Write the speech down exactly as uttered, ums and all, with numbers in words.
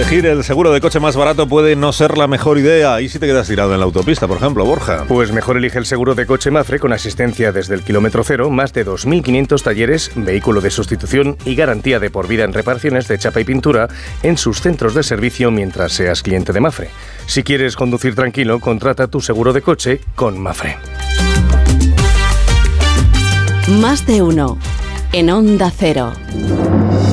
Elegir el seguro de coche más barato puede no ser la mejor idea. ¿Y si te quedas tirado en la autopista, por ejemplo, Borja? Pues mejor elige el seguro de coche Mapfre con asistencia desde el kilómetro cero, más de dos mil quinientos talleres, vehículo de sustitución y garantía de por vida en reparaciones de chapa y pintura en sus centros de servicio mientras seas cliente de Mapfre. Si quieres conducir tranquilo, contrata tu seguro de coche con Mapfre. Más de uno en Onda Cero.